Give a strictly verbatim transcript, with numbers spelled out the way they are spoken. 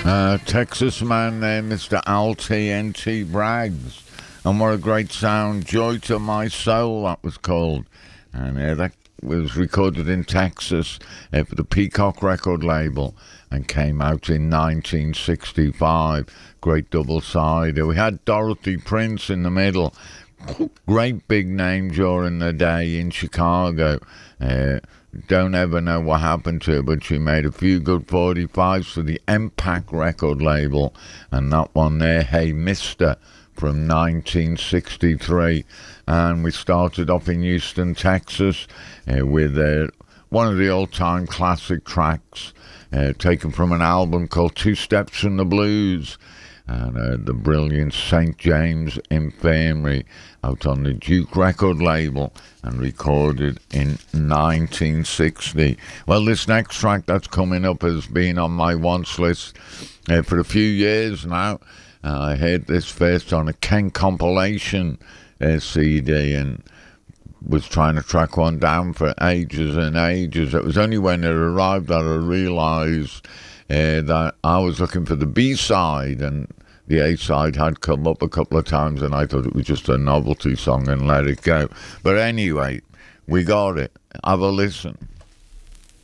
Uh, Texas man there, Mister Al T N T Braggs. And what a great sound. Joy to My Soul, that was called. And uh, that was recorded in Texas uh, for the Peacock record label and came out in nineteen sixty-five. Great double-sider. We had Dorothy Prince in the middle. Great big name during the day in Chicago. Uh, don't ever know what happened to her, but she made a few good forty-fives for the Impact record label. And that one there, Hey Mister, from nineteen sixty-three. And we started off in Houston, Texas, uh, with uh, one of the all-time classic tracks uh, taken from an album called Two Steps from the Blues. And uh, the brilliant Saint James Infirmary, out on the Duke record label and recorded in nineteen sixty. Well, this next track that's coming up has been on my wants list uh, for a few years now. Uh, I heard this first on a Ken compilation uh, C D and was trying to track one down for ages and ages. It was only when it arrived that I realised Uh, that I was looking for the B-side, and the A-side had come up a couple of times, and I thought it was just a novelty song and let it go. But anyway, we got it. Have a listen.